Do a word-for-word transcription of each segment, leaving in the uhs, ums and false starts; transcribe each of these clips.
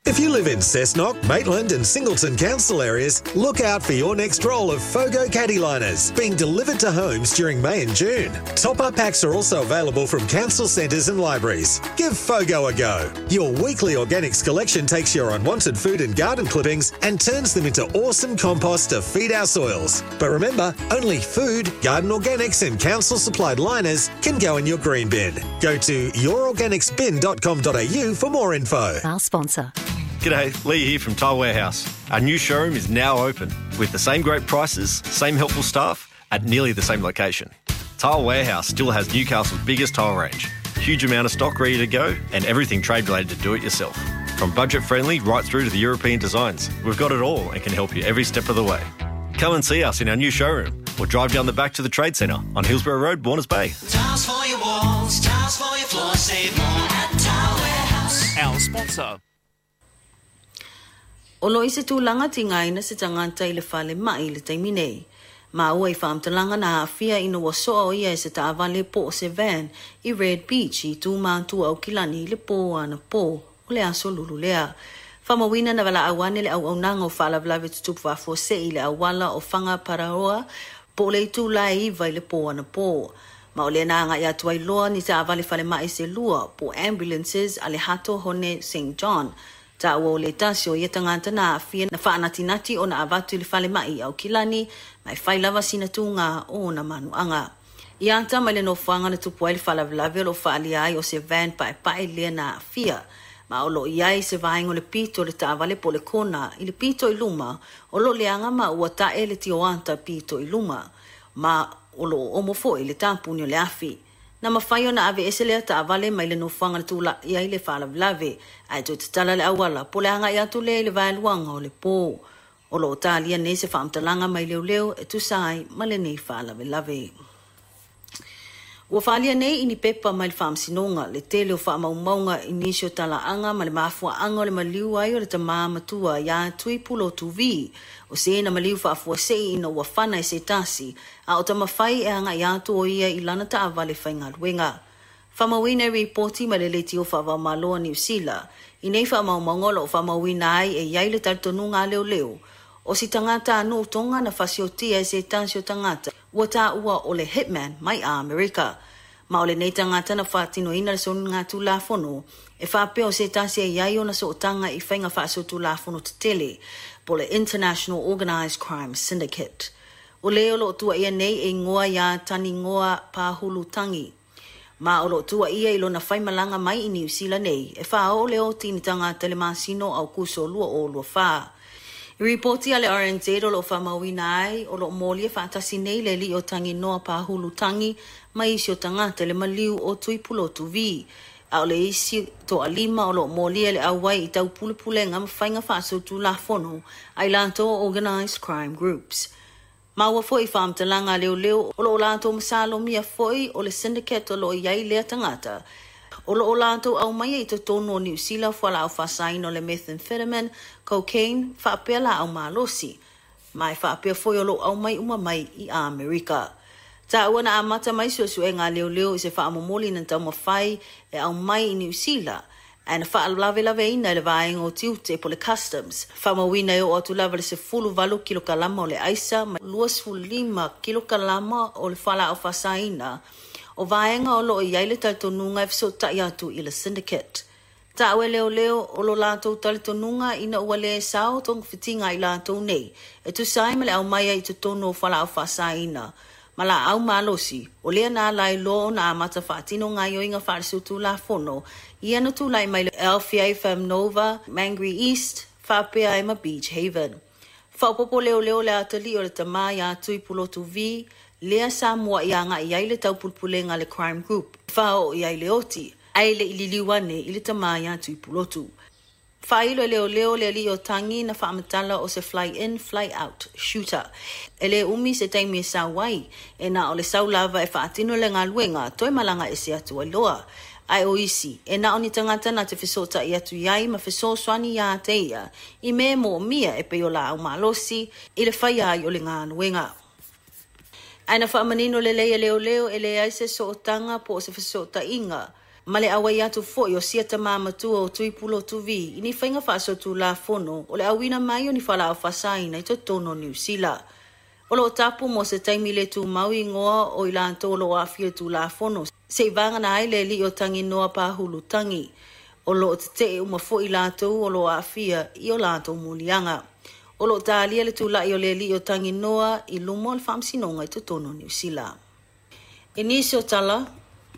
If you live in Cessnock, Maitland and Singleton council areas, look out for your next roll of Fogo caddy liners being delivered to homes during May and June. Top-up packs are also available from council centres and libraries. Give Fogo a go. Your weekly organics collection takes your unwanted food and garden clippings and turns them into awesome compost to feed our soils. But remember, only food, garden organics and council-supplied liners can go in your green bin. Go to your organics bin dot com dot a u for more info. Our sponsor. G'day, Lee here from Tile Warehouse. Our new showroom is now open with the same great prices, same helpful staff at nearly the same location. Tile Warehouse still has Newcastle's biggest tile range, huge amount of stock ready to go and everything trade related to do it yourself. From budget friendly right through to the European designs, we've got it all and can help you every step of the way. Come and see us in our new showroom or drive down the back to the Trade Centre on Hillsborough Road, Warners Bay. Tiles for your walls, tiles for your floors, save more at Tile Warehouse. Our sponsor. Olo i se tūlanga tingaina se tangata i le whale mai le taimine. Ma ua i whaamtalanga na hawhia ina wasoa o ia e se taawale po o se van i Red Beach i tū mātua o kilani le po ana po o le aso lulu lea. Whamawina na wala awane le au au nanga o whala vlave tutupu wafo se i le awala o whanga pararoa po le i tū lai iwa i le po ana po. Ma o le nanga i atua i loa ni taawale whale mai se lua po ambulances a le hato hone Saint John. Ta o le tasio ia tangata na afia na whaanatinati o na avatu i le whale mai au kilani mai whailawa sina tūnga o na manuanga. I anta mai le no whanga na tupua i le whalavlawe o whaali ai o se van pae pae lea na afia. Ma o lo iai se vaingo le pito le taawale po le kona i le pito i luma o lo leanga ma ua tae le tio anta pito i luma. Ma o lo omofo i le tampuni o le afi. Na mawhaio na ave eselea ta avale mai le no whanga tula i ai le whala vlave. Ai tu te tala le awala, po le anga i atu le le vai luanga o le po. O lo talia ne se whaamtalanga mai leo leo e tu sai ma le nei whala vlave. Ua whalia nei ini pepa mai le whaamsinonga, le tele o whaamaumaunga inisio tala anga ma le mafua anga o le maliu ai o le tamaa matua ia tui pulo tu vi. O se na maliu whaafua sei ina ua whana e se tasi, a o tamawhai e anga ia tu o ia i lana ta avale whainga luenga. Whamawina reporti ma le leti o whawa maloa New Zealand, i nei whaamaumaunga o whamawina ai e iai le tartonunga leo leo. O si tangata anu tonga na whasiotia e se tansio tangata, ua ta ua o le hitman mai a Amerika. Ma o le nei tangata na whaatino ina le sonu ngā tū la fono, e whaapea o se tasia iai o na so tanga i whainga whaaso tū la fono te tele, po le International Organised Crime Syndicate. O leo lo tua ia nei e ngoa ia tani ngoa pāhulu tangi. Ma o lo tua ia ilo na whaimalanga mai i New Zealand nei, e wha o leo tini tangata le masino au kuso lua o lua wha. I reporti ale R N Z o lo whamawina ai, o lo molia whaatasi nei le li o tangi noa pāhulu tangi, mai isi o tangata le maliu o tui pulo tu vi. A o le isi to alima o lo molia le awai i tau pule ngam whainga whaaso tu la fono, ai lanto organised crime groups. Ma ua foi whaamtalanga leo leo, o lo lanto masalo mia foi o le syndicate o lo iai lea tangata. O lo lanto au mai i to tono o New Zealand whala au whasain o le methamphetamine, cocaine, whaapea la au malosi. Mai whaapea foi o lo au mai uma mai i Amerika. Ta ua na amata mai suasu e ngā leo leo i se whaamomoli na tau mawhai e au mai i New Zealand. And wha lave lave ina le vaenga o tiute po le customs. Whamawina e o atu lava le se fulu valu kilo kalama o le aisa, ma luas fulu lima kilo kalama o le whala au whasaina. O vaenga o lo i aile talitonunga e fiso tai atu i le syndicate. Ta awe leo leo o lo lātou talitonunga ina ua le sao tong fitinga i lātou nei. E tu sai me le au maia i te tono o whala au whasaina. Ma la au malosi, o lea nā lai lo na amata whaatino ngā ioinga whaarisutu la fono, i anu tu lai mai le Alfie A F M Nova, Mangere East, whaapea e ma Beach Haven. Whaupopo leo leo le atali o le tamā i atui pulotu vi, lea sa mua i anga i aile tau pulpulenga le crime group. Whao i aile oti, aile i liliwane i le tamā i atui pulotu. Whailo leo leo le li o tangi na whaamatala o se fly in, fly out, shooter. E le umi se taimi e sa wai, e na o le sau lava e whaatino le ngā luenga, toi malanga e se atu ailoa. Ai o isi, e na o ni tangata na te whisota i atu iai ma whiso swani ia teia, i me mo mia e peo la au malosi, i le whai ai o le ngā luenga. Ai na whaamanino le leia leo leo e le aise so o tanga po o se whisota inga, Male awai atu fo yo siata mama tu o tui pulo tu vi. Ini whainga whaaso tu la fono. O le awina mai o ni whala o whasai na i to tono New Zealand. O lo tapu mo se taimi le tu maui ngoa o ila antolo a fia tu la fono. Se vanga na ai le li o tangi noa pa hulu tangi. O lo te te uma fo ila tu o lo a fia i o la to mulianga. O lo ta alia le tu la i o le li o tangi noa i lumo al whamsinonga i to tono New Zealand. Inisio tala.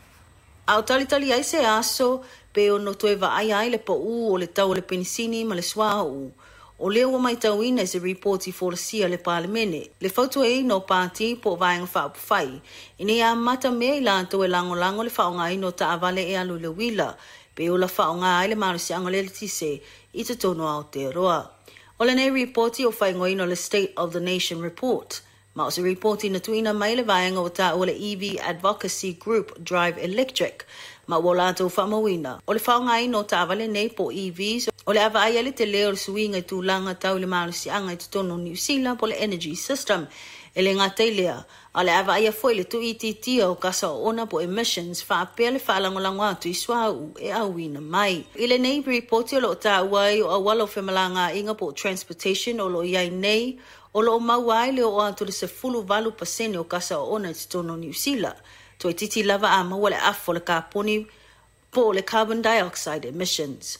Au tali tali ai se aso pe o no toe va ai ai le po u o le tau le penisini ma le swa u. O leo mai tau ina se reporti for sia le parlemene. Le fautu e no party po vaenga wha fai. Ine a mata mea i lanto e lango lango le whaonga ino ta avale e alu le wila. Pe o la whaonga ai le marusi angole le tise i te tono au te roa. O le nei reporti o whaingo ino le State of the Nation report. Ma o se reporti na tuina mai le vaenga o ta o le E V advocacy group Drive Electric. Ma o lato whamawina. O le whaonga ino ta avale nei po E Vs. O le awa ai te leo le suinga i tūlanga tau le marusi anga i te tono New Zealand po le energy system. E le ngātai lea. A le awa ai foi le tu I T T o kasa o ona po emissions wha apea le whaalangolango atu i swau e awina mai. I le nei reporti o lo ta uai o awalo whemalanga inga po transportation o lo iai nei. O lo mawai le o atu le se fulu valu pasene o kasa o ona i te tono New Zealand. To e titi lava a maua le afo le kaponi po le carbon dioxide emissions.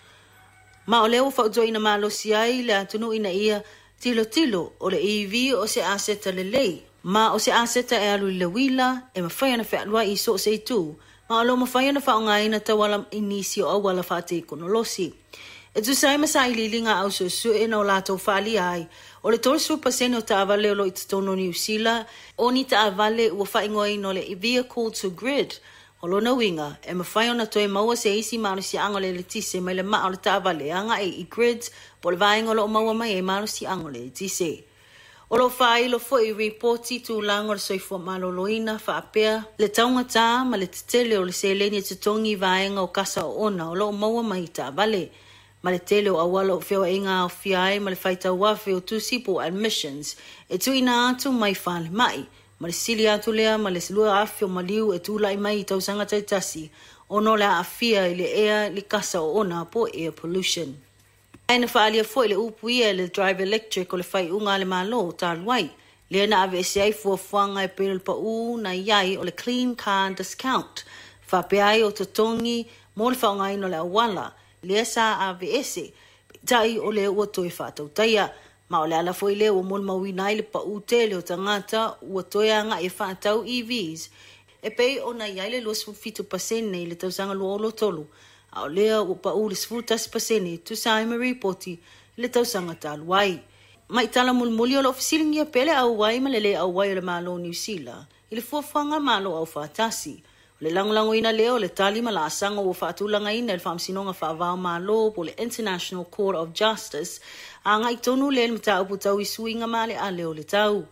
Ma o leo whaudoi na malosi ai le atunu ina ia tilo tilo o le E V o se aseta le lei. Ma o se aseta e alu le wila e mawhai ana whaalua i so se tu. Ma o lo mawhai ana whaonga ina tawala inisio au wala whaate ikonolosi. E tu sai masa i lilinga au so su e na o lato whaali ai. O le tolsu pasene o ta avale o lo i te tono New Zealand. O ni ta avale ua whaingoa ino le vehicle to grid. O lona winga, e mawhai ona toe maua se isi maru si angole le tise mai le maa o le ta avale anga e i grids. Po le vaenga lo maua mai e maru si angole le tise. O lo whai lo fo i reporti tu lango le soifo malo loina wha apea. Le taunga tā ma le titele o le se leni te tongi vaenga o kasa o ona o lo maua mai ta avale. Ma le tele o awala o whio inga o whiai ma le whaita wafe o tusi po admissions. E tu ina atu mai whale mai. Ma le sili atu lea ma le silua afi o maliu e tu lai mai i tau sanga taitasi. O no le afia i le ea li kasa o ona po air pollution. Aina whaalia fo i le upu ia le Drive Electric o le whai unga le malo o taluai. Lea na ave ese ai fua fuanga e pere pa u na iai o le clean car discount. Whapeai o tatongi mo le whaonga ino le awala. Lea sa ave ese. Tai o le ua toi whatau taia. Ma o le ala foi le o mol mawinai le pa u tele o tangata ua toi anga e whatau E Vs. E pei o na iai le luas fitu pasene i le tausanga lua olo tolu. A o lea o pa u le sfurtas pasene tu sa ima reporti le tausanga taluai. Mai tala mulmuli o le ofisilingia pele au wai ma le le au wai o le malo New Zealand. I le fuafanga malo au whatasi. Le langolango ina leo le tali ma la asanga o whaatulanga ina le whamsinonga whaavao malo po le International Court of Justice a ngai tonu le mta upu tau i suinga ma le a leo le tau.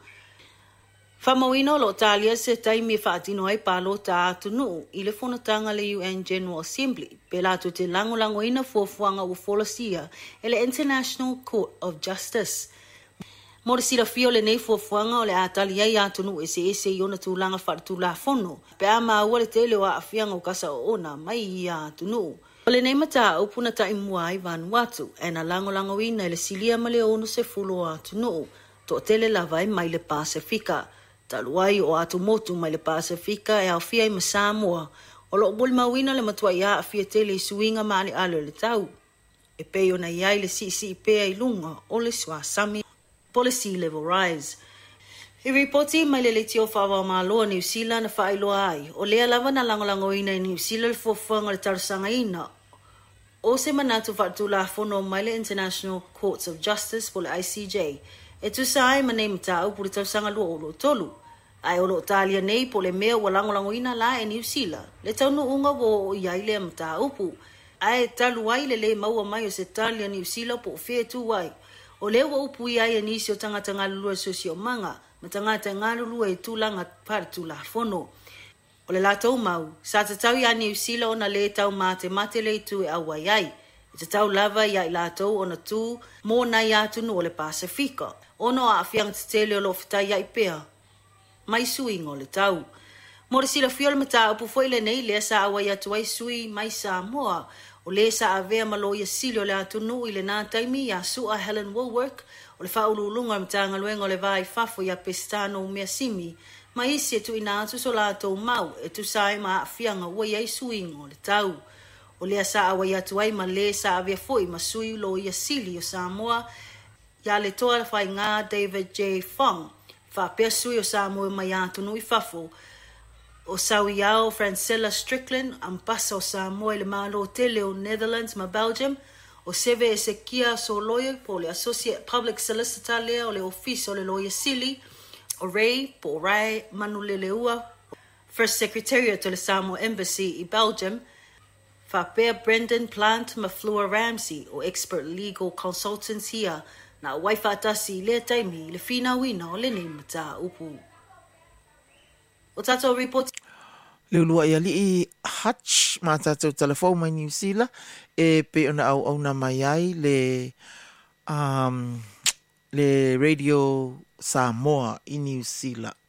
Whamawino lo talia se taimi whaatino ai palo ta atunu i le whanatanga le U N General Assembly pe lato te langolango ina fuafuanga u folosia e le International Court of Justice. Mo le sira fio le nei fuafuanga o le atali ai atunu e se ese i ona tūlanga whaatu la fono. Pe a maua le tele o a afianga o kasa o ona mai i atunu. O le nei mata upuna ta imua ai Vanuatu e na langolango ina le silia ma le ono se fulo atunu. To tele lava mai le Pasifika. Taluai o atu motu mai le Pasifika e au fia i Samoa. O lo bol mawina le matua ia a fia tele i suinga ma le alo le tau. E peo na iai le si si pea i lunga o le swasami. Policy level rise. I reporti mai le le tio whawa maloa New Zealand na whailoa ai. O lea lava na langolango ina i New Zealand fuafuanga le tarusanga ina. O se manatu whaatu la fono mai le International Courts of Justice po le I C J. E tu sai ma nei matau po le tarusanga lua o lo tolu. Ai o lo talia nei po le mea wa langolango ina la e New Zealand. Le taunu unga wo o iai le matau pu. Ai talu ai le le maua mai o se talia New Zealand po fea tu wai. O leo wa upu ia e nisi o tangata ngā lulua sosio manga, ma tangata ngā lulua e tūlanga pari tūla fono. O le lātou mau, sa te tau ia New Zealand ona le tau mate mate le tu e awa iai. E te tau lava ia i lātou ona tū, mō na ia tunu o le Pasifika. Ono a afiang te tele o lo fitai iai pea. Mai suinga o le tau. Mo sila fiol mata upu foi le nei le sa awa ya tuai sui mai Samoa. O le sa avea malo ya silio le atunu i le nā taimi ya sua Helen Woolwork. O le whaululunga mta ngaluenga o le vai fafo ya Pestano mea simi. Ma isi e tu ina atu so la tau mau e tu sai ma afianga ua ia suingo le tau. O lea sa awa ia tuai ma le sa avea foi ma sui lo ia sili o Samoa. Ya le toa le whai ngā David J. Fong. Wha pia sui o Samoa ma ia tunu i fafo. O Sawiao Francella Strickland, ambasa o Samoa le malo tele o Netherlands ma Belgium. O Seve Ezekia Soloyo po le Associate Public Solicitor lea o le office o le loia sili. O Ray po Rai Manuleleua, First Secretariat to the Samoa Embassy in Belgium. Whapea Brendan Plant Maflua Ramsey o Expert Legal Consultants here. Na waifa atasi le taimi le fina wina o le nei mata upu. O tato report. Leulua ia li i Hutch ma tatou telefon mai New Zealand e pe ona au au na mai ai le um, le radio Samoa i New Zealand.